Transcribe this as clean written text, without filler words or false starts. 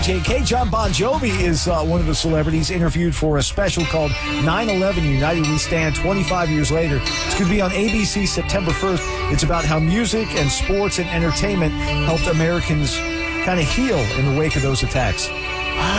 JK, John Bon Jovi is one of the celebrities interviewed for a special called 9/11 United We Stand 25 years later. It's going to be on ABC September 1st. It's about how music and sports and entertainment helped Americans kind of heal in the wake of those attacks.